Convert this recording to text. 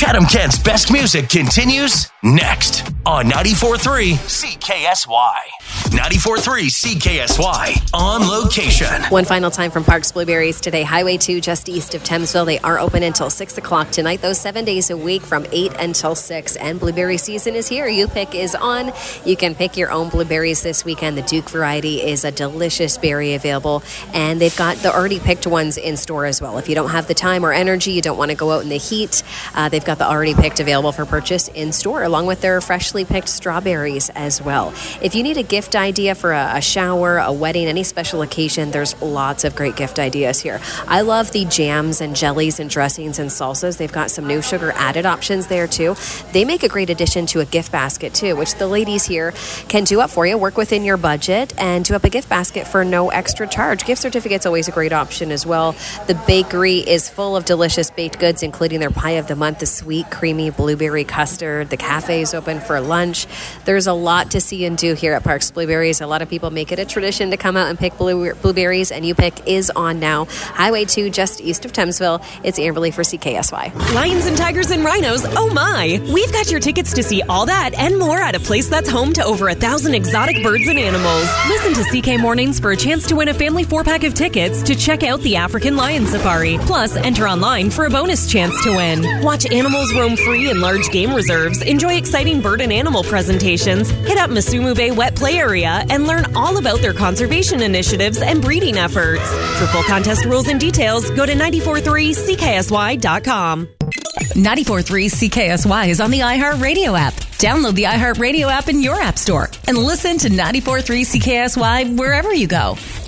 Chatham-Kent's best music continues next on 94.3 CKSY. 94.3 CKSY on location. One final time from Parks Blueberries today. Highway 2 just east of Thamesville. They are open until 6 o'clock tonight. Those 7 days a week from 8 until 6. And blueberry season is here. You Pick is on. You can pick your own blueberries this weekend. The Duke variety is a delicious berry available. And they've got the already picked ones in store as well. If you don't have the time or energy, you don't want to go out in the heat, they've got the already picked available for purchase in store, along with their freshly picked strawberries as well. If you need a gift idea for a shower, a wedding, any special occasion, there's lots of great gift ideas here. I love the jams and jellies and dressings and salsas. They've got some new sugar added options there too. They make a great addition to a gift basket too, which the ladies here can do up for you, work within your budget, and do up a gift basket for no extra charge. Gift certificate's always a great option as well. The bakery is full of delicious baked goods, including their pie of the month, the sweet, creamy blueberry custard. The cafe is open for lunch. There's a lot to see and do here at Parks Blueberries. A lot of people make it a tradition to come out and pick blueberries, and You Pick is on now. Highway 2 just east of Thamesville. It's Amberly for CKSY. Lions and tigers and rhinos, oh my! We've got your tickets to see all that and more at a place that's home to over 1,000 exotic birds and animals. Listen to CK Mornings for a chance to win a family 4-pack of tickets to check out the African Lion Safari. Plus, enter online for a bonus chance to win. Watch animals roam free in large game reserves, enjoy exciting bird and animal presentations, hit up Masumu Bay Wet Play Area, and learn all about their conservation initiatives and breeding efforts. For full contest rules and details, go to 943CKSY.com. 94.3 CKSY is on the iHeartRadio app. Download the iHeartRadio app in your app store and listen to 94.3 CKSY wherever you go.